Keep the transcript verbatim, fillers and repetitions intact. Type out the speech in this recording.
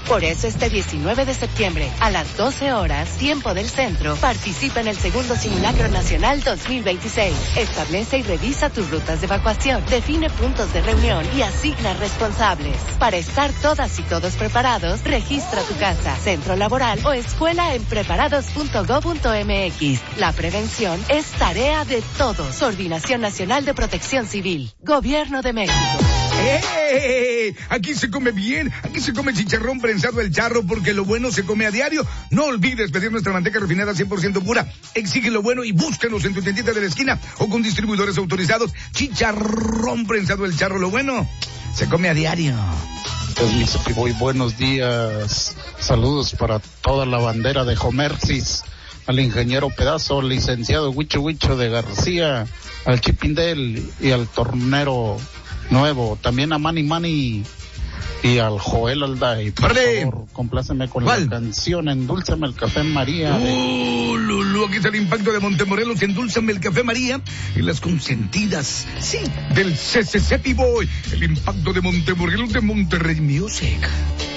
Por eso este diecinueve de septiembre, a las doce horas, tiempo del centro, participa en el segundo Simulacro Nacional dos mil veintiséis. Establece y revisa tus rutas de evacuación, define puntos de reunión y asigna responsables. Para estar todas y todos preparados, registra tu casa, centro laboral o escuela en preparados punto gob punto mx. La prevención es tarea de todos. Coordinación Nacional de Protección Civil. Gobierno de México. ¡Eh! Aquí se come bien, aquí se come chicharrón prensado El Charro, porque lo bueno se come a diario. No olvides pedir nuestra manteca refinada cien por ciento pura. Exige lo bueno y búscanos en tu tiendita de la esquina o con distribuidores autorizados. Chicharrón prensado El Charro, lo bueno se come a diario. Muy buenos días. Saludos para toda la bandera de Jomersis, al ingeniero Pedazo, al licenciado Huicho Huicho de García, al Chipindel y al Tornero Nuevo, también a Manny Manny y al Joel Alday. Por ¡Vale! favor, compláceme con ¿Cuál? la canción Endúlzame el Café María. ¡Uh, de... Lulu! Aquí está el impacto de Montemorelos, Endúlzame el Café María y las consentidas, sí, del C C C P-Boy. El impacto de Montemorelos de Monterrey Music.